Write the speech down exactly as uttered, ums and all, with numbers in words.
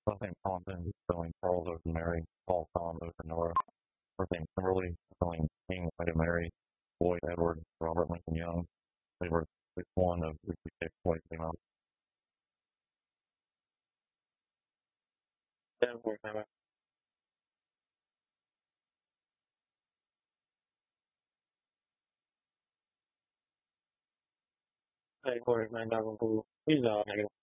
I think Compton is spelling Charles over Mary, Paul Tom over Nora. I think Kimberly spelling King Ida Mary, Boyd Edward, Robert Lincoln Young. They were six one of sixty-six points came out. ten four time. Hey, Corey, man, Doug, cool. He's uh, negative.